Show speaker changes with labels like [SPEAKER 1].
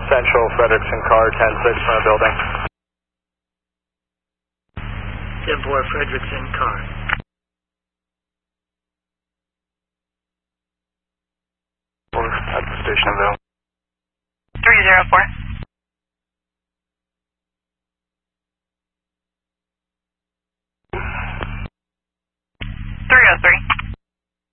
[SPEAKER 1] Central Frederickson car 10-6 from a building.
[SPEAKER 2] 10-4 Frederickson car.
[SPEAKER 1] At the station available.
[SPEAKER 3] 304. 303.